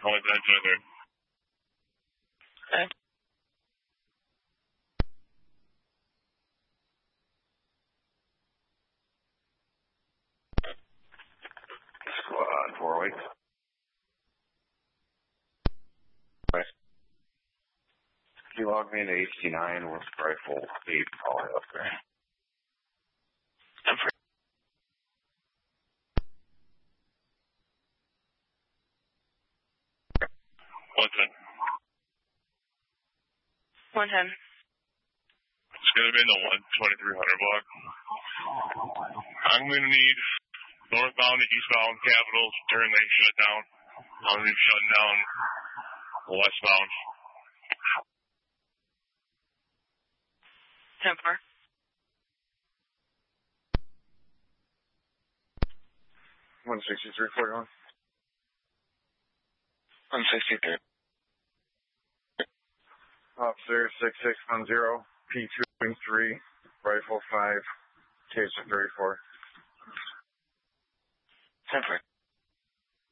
Only 10-23. Okay. Squad 4 weeks. You log me into HT9 with rifle 8 all the way up there. I'm free. What's it? 110. It's going to be in the 12300 block. I'm going to need northbound to eastbound Capitals turn lane shut down. I'm going to be shutting down westbound. 10-4. 163.41. 163. Officer 6610, P2 wing 3, rifle 5, taser 34. 10-4.